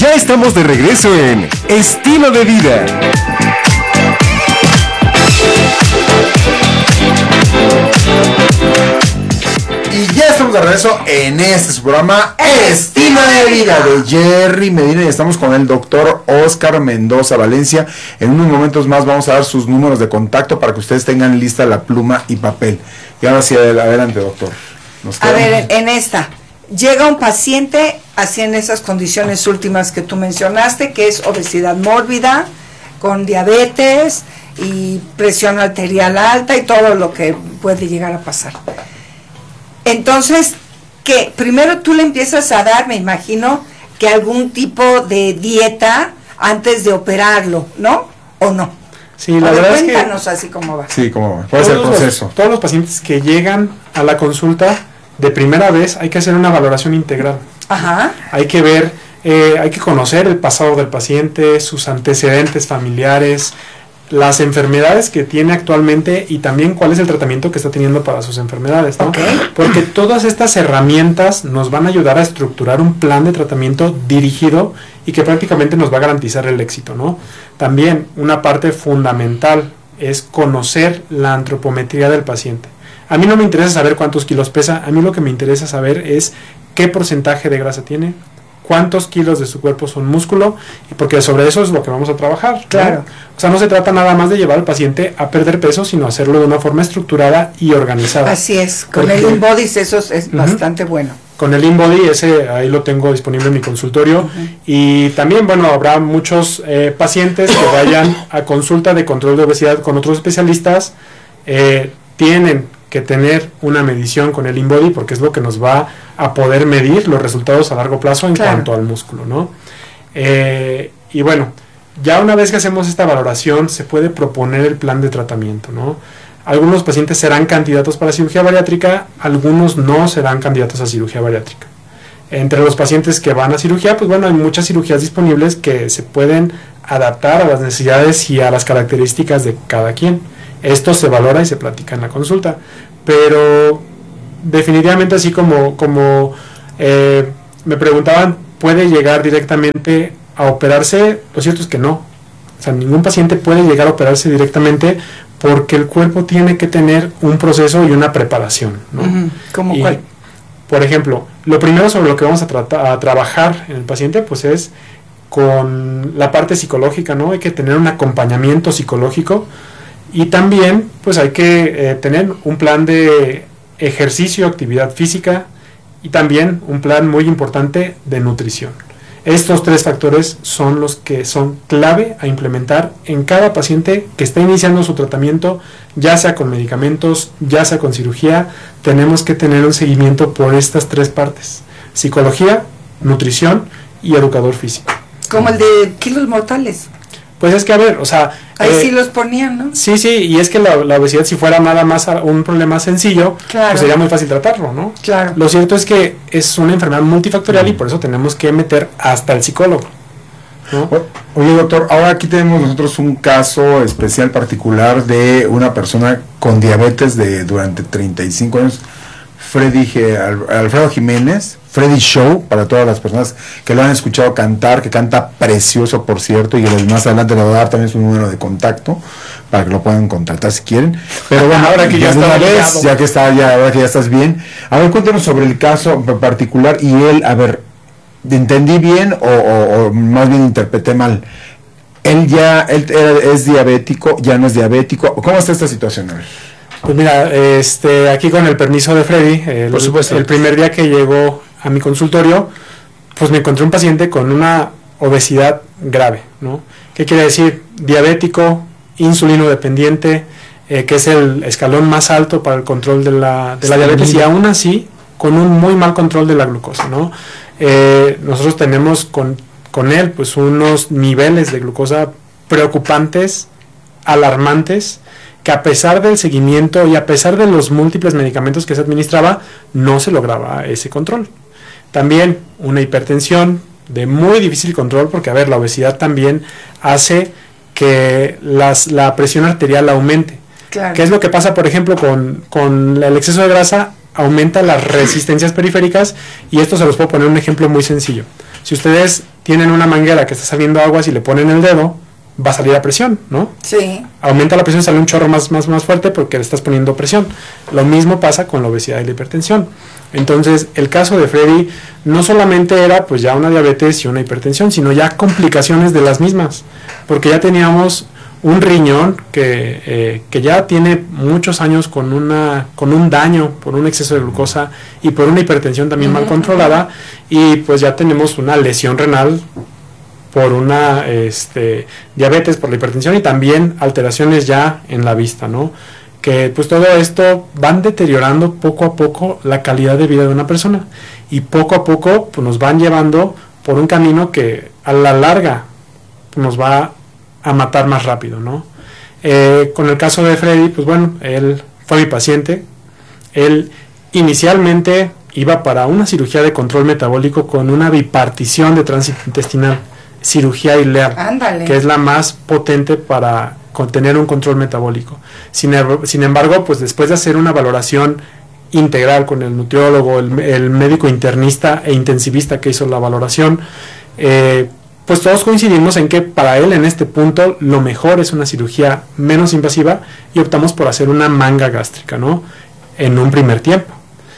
Ya estamos de regreso en Estilo de Vida. Y ya estamos de regreso en este su programa Estilo de Vida de Jerry Medina, y estamos con el doctor Oscar Mendoza Valencia. En unos momentos más vamos a dar sus números de contacto para que ustedes tengan lista la pluma y papel. Y ahora sí, adelante, doctor. A ver, en esta, llega un paciente así en esas condiciones últimas que tú mencionaste, que es obesidad mórbida, con diabetes y presión arterial alta y todo lo que puede llegar a pasar. Entonces, que primero tú le empiezas a dar, me imagino, que algún tipo de dieta antes de operarlo, ¿no? ¿O no? Sí, la verdad es que... Cuéntanos así cómo va. Sí, cómo va. ¿Cuál es el proceso? Todos los pacientes que llegan a la consulta de primera vez hay que hacer una valoración integral. Ajá. Hay que ver, hay que conocer el pasado del paciente, sus antecedentes familiares, las enfermedades que tiene actualmente y también cuál es el tratamiento que está teniendo para sus enfermedades, ¿no? Okay. Porque todas estas herramientas nos van a ayudar a estructurar un plan de tratamiento dirigido y que prácticamente nos va a garantizar el éxito, ¿no? También una parte fundamental es conocer la antropometría del paciente. A mí no me interesa saber cuántos kilos pesa, a mí lo que me interesa saber es qué porcentaje de grasa tiene, cuántos kilos de su cuerpo son músculo, y porque sobre eso es lo que vamos a trabajar. Claro. ¿No? O sea, no se trata nada más de llevar al paciente a perder peso, sino hacerlo de una forma estructurada y organizada. Así es, con el InBody eso es bastante bueno. Con el InBody, ese ahí lo tengo disponible en mi consultorio. Y también, bueno, habrá muchos pacientes que vayan a consulta de control de obesidad con otros especialistas, tienen que tener una medición con el InBody porque es lo que nos va a poder medir los resultados a largo plazo en cuanto al músculo, ¿no? Y bueno, ya una vez que hacemos esta valoración se puede proponer el plan de tratamiento, ¿no? Algunos pacientes serán candidatos para cirugía bariátrica, algunos no serán candidatos a cirugía bariátrica. Entre los pacientes que van a cirugía, pues bueno, hay muchas cirugías disponibles que se pueden adaptar a las necesidades y a las características de cada quien. Esto se valora y se platica en la consulta, pero definitivamente así como me preguntaban, ¿puede llegar directamente a operarse? Lo cierto es que no. O sea, ningún paciente puede llegar a operarse directamente porque el cuerpo tiene que tener un proceso y una preparación, ¿no? ¿Cómo cuál? Por ejemplo, lo primero sobre lo que vamos a trabajar en el paciente, pues es con la parte psicológica, ¿no? Hay que tener un acompañamiento psicológico. Y también, pues hay que tener un plan de ejercicio, actividad física y también un plan muy importante de nutrición. Estos tres factores son los que son clave a implementar en cada paciente que está iniciando su tratamiento, ya sea con medicamentos, ya sea con cirugía. Tenemos que tener un seguimiento por estas tres partes: psicología, nutrición y educador físico. Como el de kilos mortales. Pues es que, a ver, o sea... Ahí sí los ponían, ¿no? Sí, y es que la obesidad, si fuera nada más un problema sencillo, claro, pues sería muy fácil tratarlo, ¿no? Claro. Lo cierto es que es una enfermedad multifactorial y por eso tenemos que meter hasta el psicólogo, ¿no? Oye, doctor, ahora aquí tenemos nosotros un caso especial particular de una persona con diabetes durante 35 años, Alfredo Jiménez, Freddy Show, para todas las personas que lo han escuchado cantar, que canta precioso, por cierto, y más adelante le voy a dar también su número de contacto para que lo puedan contactar si quieren. Pero bueno, ahora que ya está vez, ahora que ya estás bien, a ver, cuéntanos sobre el caso particular y él, a ver, ¿entendí bien o más bien interpreté mal? Él es diabético, ya no es diabético, ¿cómo está esta situación? A ver. Pues mira, aquí con el permiso de Freddy, por supuesto, el primer día que llegó a mi consultorio, pues me encontré un paciente con una obesidad grave, ¿no? ¿Qué quiere decir? Diabético, insulino dependiente, que es el escalón más alto para el control de la diabetes, y aún así con un muy mal control de la glucosa, ¿no? Nosotros tenemos con él pues unos niveles de glucosa preocupantes, alarmantes, que a pesar del seguimiento y a pesar de los múltiples medicamentos que se administraba, no se lograba ese control. También una hipertensión de muy difícil control, porque a ver, la obesidad también hace que la presión arterial aumente. Claro. ¿Qué es lo que pasa, por ejemplo, con el exceso de grasa? Aumenta las resistencias periféricas, y esto se los puedo poner un ejemplo muy sencillo. Si ustedes tienen una manguera que está saliendo agua, si le ponen el dedo, va a salir a presión, ¿no? Sí. Aumenta la presión, sale un chorro más fuerte porque le estás poniendo presión. Lo mismo pasa con la obesidad y la hipertensión. Entonces, el caso de Freddy no solamente era pues ya una diabetes y una hipertensión, sino ya complicaciones de las mismas, porque ya teníamos un riñón que ya tiene muchos años con un daño por un exceso de glucosa y por una hipertensión también mal controlada, y pues ya tenemos una lesión renal por una diabetes, por la hipertensión, y también alteraciones ya en la vista, ¿no? Que pues todo esto van deteriorando poco a poco la calidad de vida de una persona, y poco a poco pues nos van llevando por un camino que a la larga nos va a matar más rápido, ¿no? Con el caso de Freddy, pues bueno, él fue mi paciente. Él inicialmente iba para una cirugía de control metabólico con una bipartición de tránsito intestinal, cirugía ileal, Ándale. que es la más potente para tener un control metabólico. Sin embargo, pues después de hacer una valoración integral con el nutriólogo, el médico internista e intensivista que hizo la valoración, pues todos coincidimos en que para él en este punto lo mejor es una cirugía menos invasiva, y optamos por hacer una manga gástrica, ¿no? En un primer tiempo.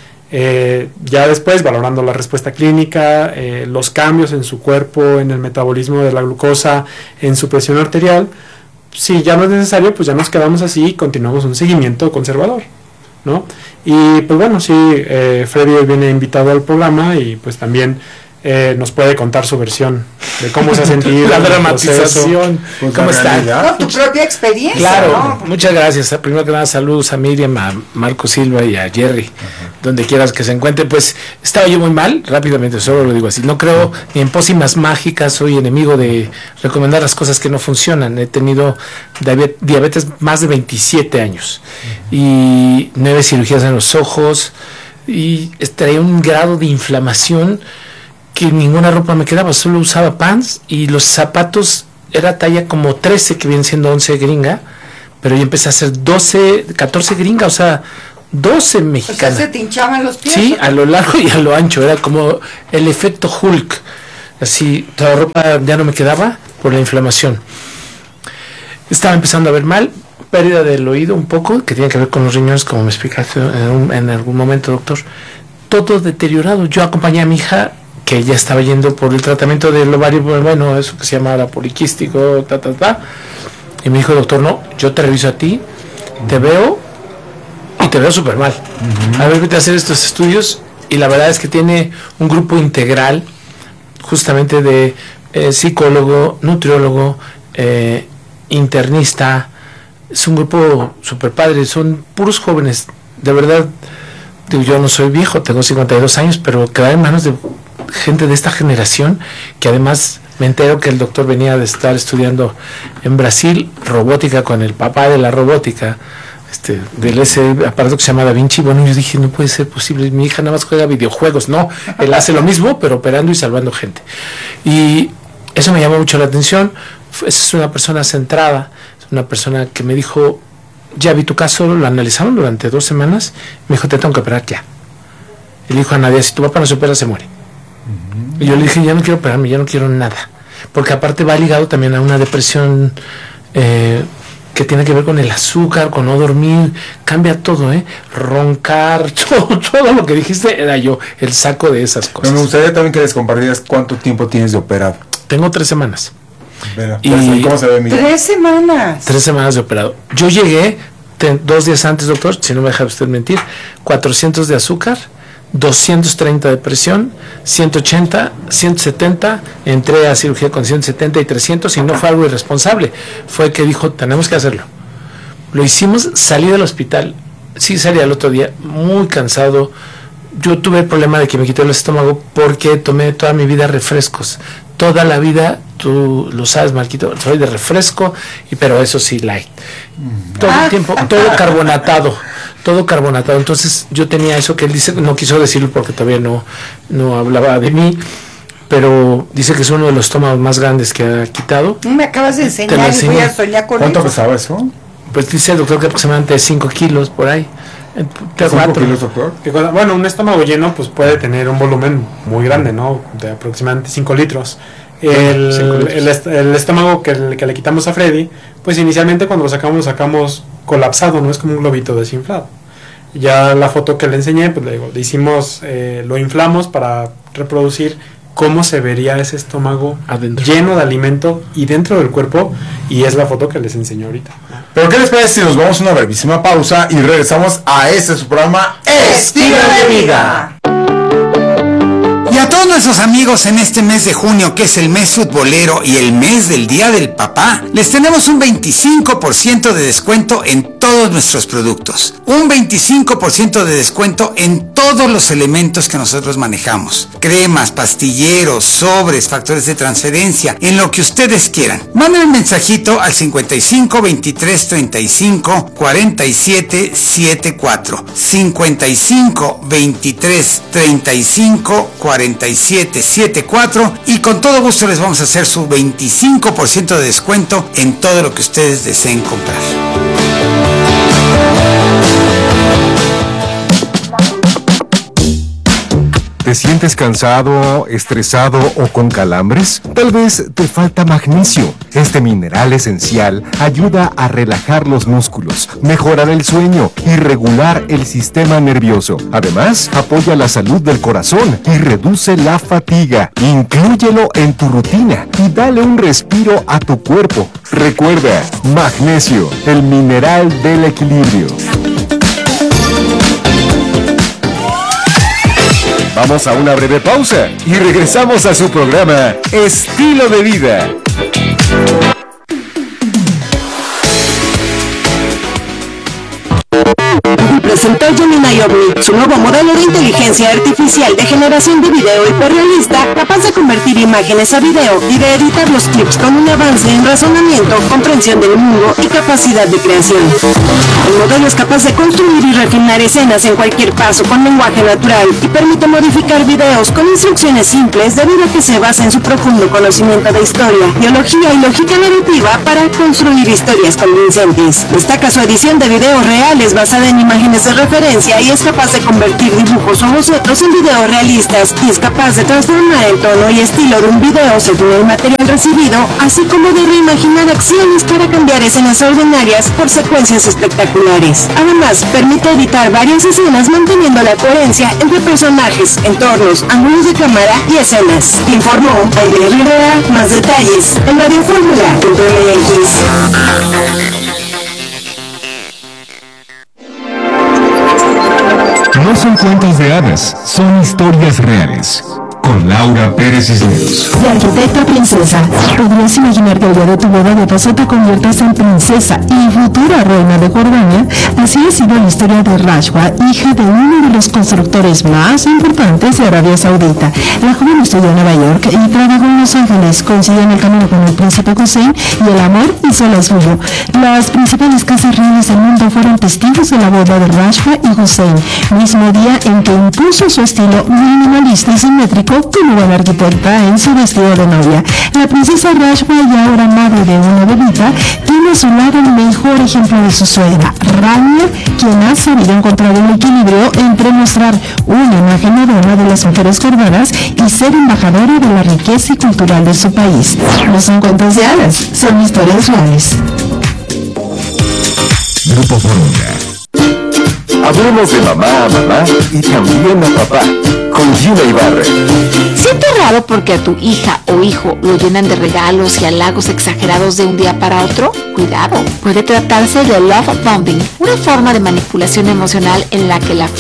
Ya después, valorando la respuesta clínica, los cambios en su cuerpo, en el metabolismo de la glucosa, en su presión arterial, si ya no es necesario, pues ya nos quedamos así y continuamos un seguimiento conservador, ¿no? Y pues bueno, sí, Freddy hoy viene invitado al programa, y pues también nos puede contar su versión de cómo se ha sentido la en el dramatización. Pues ¿Cómo la están? realidad. No, tu propia experiencia, Claro, ¿no? muchas gracias. Primero que nada, saludos a Miriam, a Marco Silva y a Jerry, donde quieras que se encuentre. Pues estaba yo muy mal, rápidamente, solo lo digo así. No creo ni en pócimas mágicas, soy enemigo de recomendar las cosas que no funcionan. He tenido diabetes más de 27 años y 9 cirugías en los ojos, y traía un grado de inflamación que ninguna ropa me quedaba, solo usaba pants, y los zapatos era talla como 13, que viene siendo 11 gringa, pero yo empecé a hacer 12, 14 gringa, o sea, 12 O sea, mexicanas. se te hinchaban los pies. Sí, ¿o qué? a lo largo y a lo ancho, era como el efecto Hulk, así, toda la ropa ya no me quedaba por la inflamación. Estaba empezando a ver mal, pérdida del oído un poco, que tiene que ver con los riñones, como me explicaste en algún momento, doctor. Todo deteriorado. Yo acompañé a mi hija, que ya estaba yendo por el tratamiento del ovario, bueno, eso que se llama la poliquístico, y me dijo, doctor, no, yo te reviso a ti, te veo, y te veo súper mal. A ver, vete a hacer estos estudios, y la verdad es que tiene un grupo integral, justamente de psicólogo, nutriólogo, internista. Es un grupo súper padre, son puros jóvenes, de verdad. Digo, yo no soy viejo, tengo 52 años, pero quedar en manos de gente de esta generación, que además me entero que el doctor venía de estar estudiando en Brasil robótica con el papá de la robótica, ese aparato que se llama Da Vinci. Bueno, yo dije, no puede ser posible, mi hija nada más juega videojuegos. No, él hace lo mismo, pero operando y salvando gente. Y eso me llamó mucho la atención. Es una persona centrada, es una persona que me dijo, ya vi tu caso, lo analizaron durante 2 semanas, me dijo, te tengo que operar ya. Y le dijo a Nadia, si tu papá no se opera, se muere. Y yo le dije, ya no quiero operarme, ya no quiero nada, porque aparte va ligado también a una depresión que tiene que ver con el azúcar, con no dormir, cambia todo, roncar, todo lo que dijiste era yo, el saco de esas Pero cosas. me gustaría también que les compartieras cuánto tiempo tienes de operado. Tengo 3 semanas. Mira, Y- ¿cómo se ve, Miguel? 3 semanas. 3 semanas de operado. Yo llegué 2 días antes, doctor, si no me deja usted mentir, 400 de azúcar, 230 de presión, 180, 170, entré a cirugía con 170 y 300, y no fue algo irresponsable, fue que dijo, tenemos que hacerlo. Lo hicimos, salí del hospital, sí salí al otro día, muy cansado. Yo tuve el problema de que me quité el estómago porque tomé toda mi vida refrescos. Toda la vida, tú lo sabes, Marquito, soy de refresco, pero eso sí, light. Todo el tiempo, todo carbonatado. Entonces yo tenía eso que él dice, no quiso decirlo porque todavía no hablaba de mí, pero dice que es uno de los estómagos más grandes que ha quitado. Me acabas de Te lo enseñar y voy a enseñé. soñar con ¿Cuánto eso. pesaba eso? Pues dice el doctor que aproximadamente 5 kilos por ahí. 5 4. kilos, doctor. Bueno, un estómago lleno pues puede tener un volumen muy grande, ¿no? De aproximadamente 5 litros. el estómago que le quitamos a Freddy, pues inicialmente cuando lo sacamos colapsado, no es como un globito desinflado. Ya la foto que le enseñé, pues le hicimos, lo inflamos para reproducir cómo se vería ese estómago adentro, lleno de alimento y dentro del cuerpo, y es la foto que les enseño ahorita. Pero ¿qué les parece si nos vamos a una brevísima pausa y regresamos a su programa Estilo de Vida? Y a todos nuestros amigos en este mes de junio, que es el mes futbolero y el mes del Día del Papá, les tenemos un 25% de descuento en todos nuestros productos. Un 25% de descuento en todos los elementos que nosotros manejamos. Cremas, pastilleros, sobres, factores de transferencia, en lo que ustedes quieran. Manden un mensajito al 55 23 35 47 74. 55 23 35 47 74, y con todo gusto les vamos a hacer su 25% de descuento en todo lo que ustedes deseen comprar. ¿Te sientes cansado, estresado o con calambres? Tal vez te falta magnesio. Este mineral esencial ayuda a relajar los músculos, mejorar el sueño y regular el sistema nervioso. Además, apoya la salud del corazón y reduce la fatiga. Inclúyelo en tu rutina y dale un respiro a tu cuerpo. Recuerda, magnesio, el mineral del equilibrio. Vamos a una breve pausa y regresamos a su programa Estilo de Vida. Presentó Gemini Omni, su nuevo modelo de inteligencia artificial de generación de video hiperrealista, capaz de convertir imágenes a video y de editar los clips con un avance en razonamiento, comprensión del mundo y capacidad de creación. El modelo es capaz de construir y refinar escenas en cualquier paso con lenguaje natural y permite modificar videos con instrucciones simples debido a que se basa en su profundo conocimiento de historia, biología y lógica narrativa para construir historias convincentes. Destaca su edición de videos reales basada en imágenes de referencia y es capaz de convertir dibujos o bocetos en videos realistas, y es capaz de transformar el tono y estilo de un video según el material recibido, así como de reimaginar acciones para cambiar escenas ordinarias por secuencias espectaculares. Además, permite editar varias escenas manteniendo la coherencia entre personajes, entornos, ángulos de cámara y escenas. Informó Aide Rivera. Más detalles en radioformula.mx. No son cuentos de hadas, son historias reales. Con Laura Pérez Cisneros. De arquitecta princesa, ¿podrías imaginar que el día de tu boda de paso te conviertas en princesa y futura reina de Jordania? Así ha sido la historia de Rashwa, hija de uno de los constructores más importantes de Arabia Saudita. La joven estudió en Nueva York y trabajó en Los Ángeles, coincidió en el camino con el príncipe Hussein y el amor hizo lo suyo. Las principales casas reales del mundo fueron testigos de la boda de Rashwa y Hussein, mismo día en que impuso su estilo minimalista y simétrico como buena arquitecta en su vestido de novia. La princesa Rashwa, y ahora madre de una bebita, tiene a su lado el mejor ejemplo de su suegra, Rania, quien ha sabido encontrar un equilibrio entre mostrar una imagen moderna de las mujeres jordanas y ser embajadora de la riqueza y cultural de su país. No son cuentos de hadas, son historias reales. Grupo Fórmula. Hablemos de mamá a mamá y también a papá. Con Gina Ibarra. ¿Sientes raro porque a tu hija o hijo lo llenan de regalos y halagos exagerados de un día para otro? Cuidado, puede tratarse de love bombing, una forma de manipulación emocional en la que la